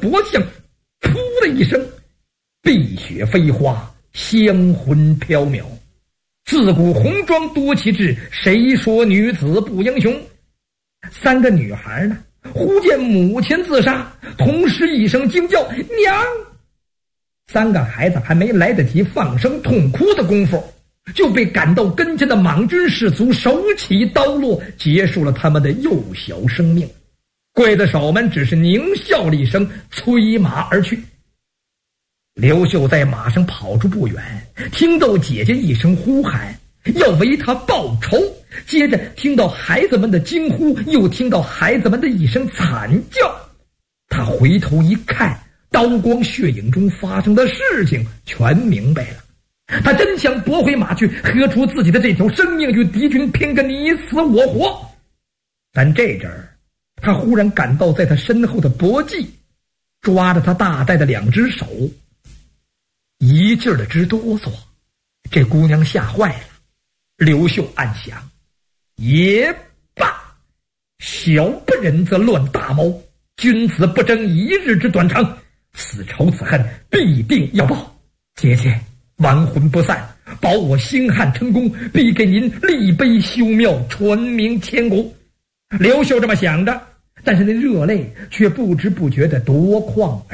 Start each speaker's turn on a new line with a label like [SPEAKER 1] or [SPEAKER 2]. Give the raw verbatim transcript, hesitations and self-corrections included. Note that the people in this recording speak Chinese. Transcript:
[SPEAKER 1] 脖项，噗的一声，碧血飞花，香魂飘渺。自古红妆多奇志，谁说女子不英雄？三个女孩呢，忽见母亲自杀，同时一声惊叫：娘！三个孩子还没来得及放声痛哭的功夫，就被赶到跟前的莽军士卒手起刀落，结束了他们的幼小生命。刽子手们只是狞笑了一声，催马而去。刘秀在马上跑出不远，听到姐姐一声呼喊，要为他报仇，接着听到孩子们的惊呼，又听到孩子们的一声惨叫。他回头一看，刀光血影中发生的事情全明白了。他真想夺回马去，喝出自己的这条生命，与敌军拼个你死我活。但这阵儿，他忽然感到在他身后的薄骥抓着他大带的两只手，一劲儿的直哆嗦。这姑娘吓坏了。刘秀暗想，也罢，小不忍则乱大谋，君子不争一日之短长，此仇此恨必定要报。姐姐亡魂不散，保我兴汉成功，必给您立碑修庙，传名千古。刘秀这么想着，但是那热泪却不知不觉地夺眶而